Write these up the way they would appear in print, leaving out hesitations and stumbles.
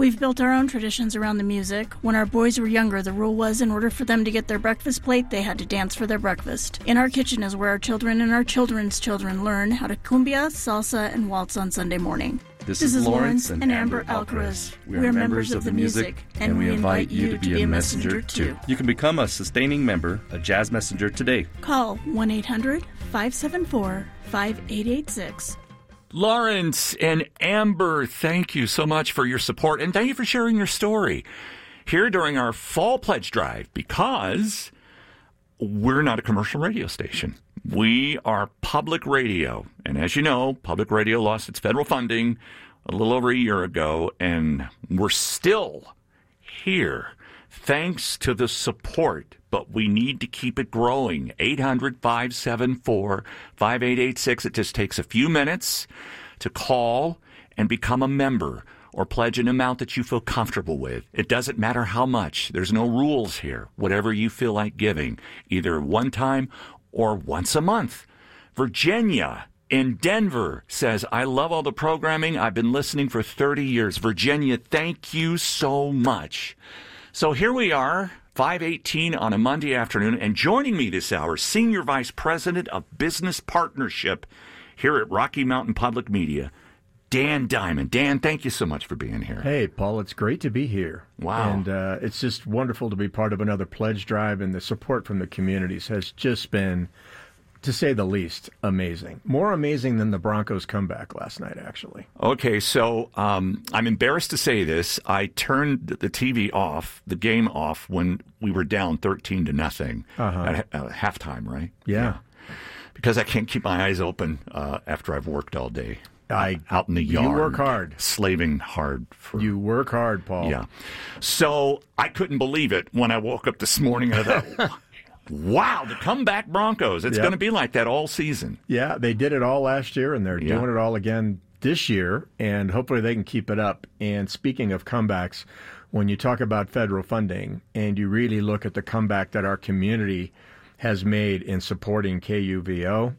We've built our own traditions around the music. When our boys were younger, the rule was in order for them to get their breakfast plate, they had to dance for their breakfast. In our kitchen is where our children and our children's children learn how to cumbia, salsa, and waltz on Sunday morning. This is Lawrence and Amber Alcaraz. We are members of the music, and we invite you to be a messenger, too. You can become a sustaining member, a Jazz Messenger, today. Call 1-800-574-5886. Lawrence and Amber, thank you so much for your support, and thank you for sharing your story here during our Fall Pledge Drive, because we're not a commercial radio station. We are public radio, and as you know, public radio lost its federal funding a little over a year ago, and we're still here thanks to the support, but we need to keep it growing. 800-574-5886. It just takes a few minutes to call and become a member or pledge an amount that you feel comfortable with. It doesn't matter how much. There's no rules here. Whatever you feel like giving, either one time or once a month. Virginia in Denver says, I love all the programming. I've been listening for 30 years. Virginia, thank you so much. So here we are, 5:18 on a Monday afternoon, and joining me this hour, Senior Vice President of Business Partnership here at Rocky Mountain Public Media, Dan Diamond. Dan, thank you so much for being here. Hey, Paul, it's great to be here. Wow. And it's just wonderful to be part of another pledge drive, and the support from the communities has just been, to say the least, amazing. More amazing than the Broncos' comeback last night, actually. Okay, so I'm embarrassed to say this. I turned the TV off, the game off, when we were down 13-0 at halftime, right? Yeah. Because I can't keep my eyes open after I've worked all day. Out in the yard. You work hard. Slaving hard. You work hard, Paul. Yeah. So I couldn't believe it when I woke up this morning and I thought, wow, the comeback Broncos. It's going to be like that all season. Yeah, they did it all last year, and they're doing it all again this year, and hopefully they can keep it up. And speaking of comebacks, when you talk about federal funding and you really look at the comeback that our community has made in supporting KUVO,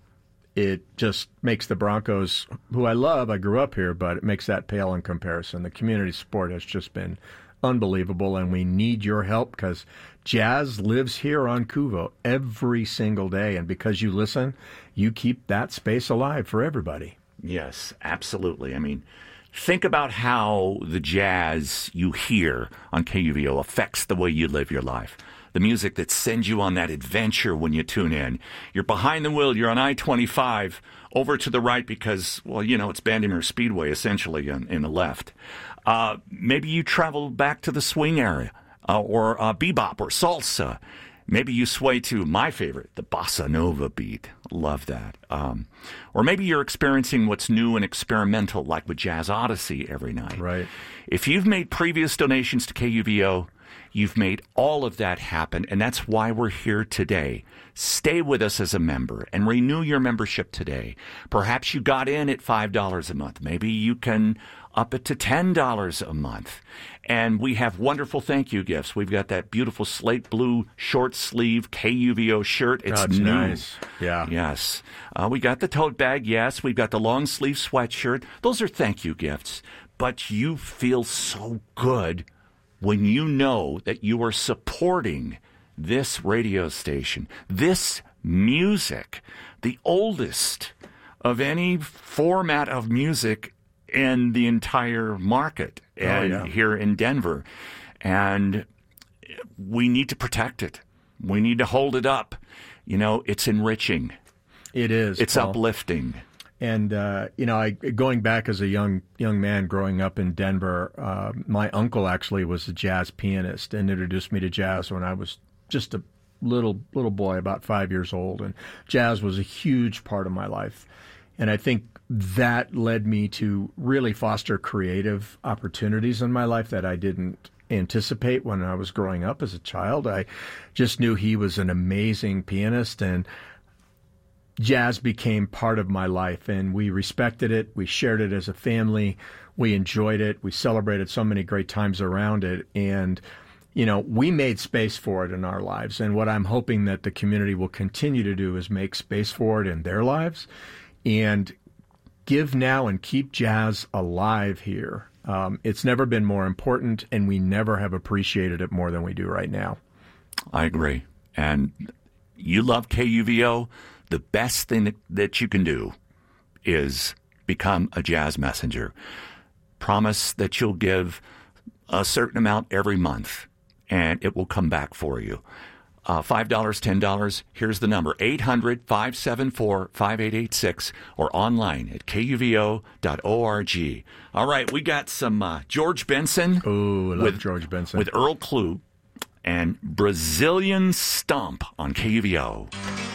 it just makes the Broncos, who I love, I grew up here, but it makes that pale in comparison. The community support has just been unbelievable, and we need your help because Jazz lives here on KUVO every single day, and because you listen, you keep that space alive for everybody. Yes, absolutely. I mean, think about how the jazz you hear on KUVO affects the way you live your life. The music that sends you on that adventure when you tune in. You're behind the wheel, you're on I-25, over to the right because, well, you know, it's Bandimere Speedway, essentially, in the left. Maybe you travel back to the swing area, or bebop or salsa. Maybe you sway to my favorite, the bossa nova beat. Love that. Or maybe you're experiencing what's new and experimental, like with Jazz Odyssey every night. Right. If you've made previous donations to KUVO, you've made all of that happen, and that's why we're here today. Stay with us as a member and renew your membership today. Perhaps you got in at $5 a month. Maybe you can up it to $10 a month. And we have wonderful thank you gifts. We've got that beautiful slate blue short sleeve KUVO shirt. It's new. Nice. Yeah. Yes. We got the tote bag. Yes. We've got the long sleeve sweatshirt. Those are thank you gifts. But you feel so good when you know that you are supporting this radio station, this music, the oldest of any format of music in the entire market here in Denver. And we need to protect it. We need to hold it up. You know, it's enriching. It is. It's Paul. uplifting. And, going back as a young man growing up in Denver, my uncle actually was a jazz pianist and introduced me to jazz when I was just a little boy, about 5 years old. And jazz was a huge part of my life. And I think that led me to really foster creative opportunities in my life that I didn't anticipate when I was growing up as a child. I just knew he was an amazing pianist, and jazz became part of my life, and we respected it. We shared it as a family. We enjoyed it. We celebrated so many great times around it. And, you know, we made space for it in our lives. And what I'm hoping that the community will continue to do is make space for it in their lives and give now and keep jazz alive here. It's never been more important, and we never have appreciated it more than we do right now. I agree. And you love KUVO. The best thing that you can do is become a Jazz Messenger. Promise that you'll give a certain amount every month, and it will come back for you. $5, $10. Here's the number, 800-574-5886, or online at kuvo.org. All right, we got some George Benson. Oh, I love George Benson. With Earl Klugh and Brazilian Stomp on KUVO.